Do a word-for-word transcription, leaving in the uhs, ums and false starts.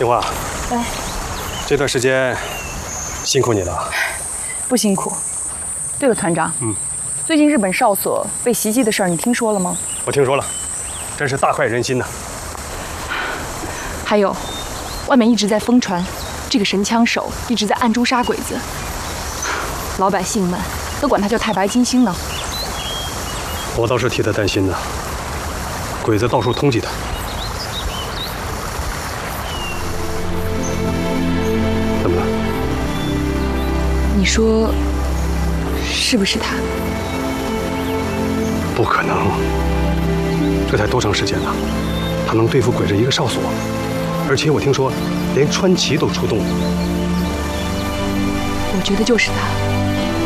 青花， 哎， 这段时间辛苦你了。 不辛苦。对了，团长，嗯，最近日本哨所被袭击的事儿，你听说了吗？ 我听说了，真是大快人心呐。 还有，外面一直在疯传，这个神枪手一直在暗中杀鬼子，老百姓们都管他叫太白金星呢。 我倒是替他担心呢，鬼子到处通缉他。怎么了？ 你说是不是他？ 不可能，这才多长时间呢？他能对付鬼子一个哨所，而且我听说连川崎都出动了。 我觉得就是他。